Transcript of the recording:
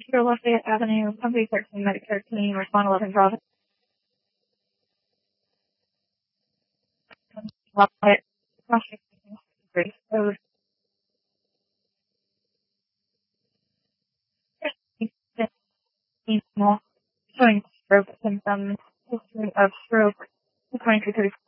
Secure Lafayette Avenue, Company 13, Medicare team, respond 11 Bravo. Lafayette, Grace Code. Showing stroke symptoms, history of stroke, 2334.